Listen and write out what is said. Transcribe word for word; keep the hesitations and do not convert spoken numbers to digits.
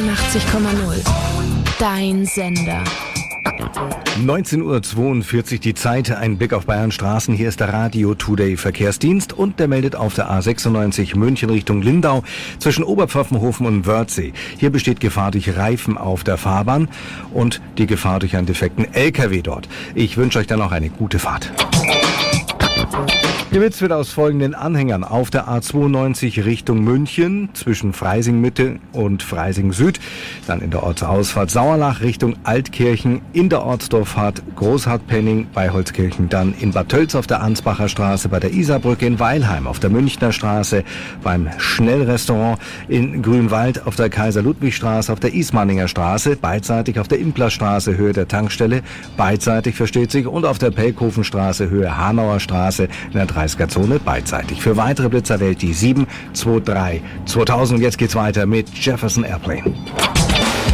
einundachtzig Komma null. Dein Sender. neunzehn Uhr zweiundvierzig die Zeit, ein Blick auf Bayern Straßen. Hier ist der Radio Today Verkehrsdienst und der meldet auf der A sechsundneunzig München Richtung Lindau zwischen Oberpfaffenhofen und Wörthsee. Hier besteht Gefahr durch Reifen auf der Fahrbahn und die Gefahr durch einen defekten L K W dort. Ich wünsche euch dann noch eine gute Fahrt. Der Witz wird aus folgenden Anhängern auf der A zweiundneunzig Richtung München zwischen Freising Mitte und Freising Süd, dann in der Ortsausfahrt Sauerlach Richtung Altkirchen, in der Ortsdurchfahrt Großhartpenning bei Holzkirchen, dann in Bad Tölz auf der Ansbacher Straße, bei der Isarbrücke in Weilheim, auf der Münchner Straße, beim Schnellrestaurant in Grünwald, auf der Kaiser-Ludwig-Straße, auf der Ismaninger Straße, beidseitig auf der Implerstraße Höhe der Tankstelle, beidseitig versteht sich, und auf der Pelkhofenstraße Höhe Hanauer Straße in der dreißiger-Zone beidseitig. Für weitere Blitzer wählt die sieben zwei drei zweitausend. Und jetzt geht's weiter mit Jefferson Airplane.